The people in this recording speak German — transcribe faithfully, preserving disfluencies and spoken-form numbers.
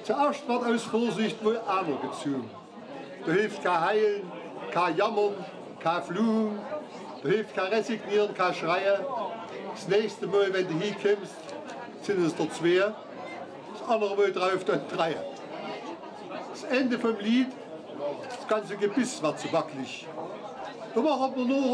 Zuerst wird aus Vorsicht wohl einer gezogen. Da hilft kein Heilen, kein Jammern, kein Fluchen, da hilft kein Resignieren, kein Schreien. Das nächste Mal, wenn du hier kommst, sind es der zwei, das andere Mal drauf dann drei. Das Ende vom Lied, das ganze Gebiss wird zu wackelig. Da machen wir nur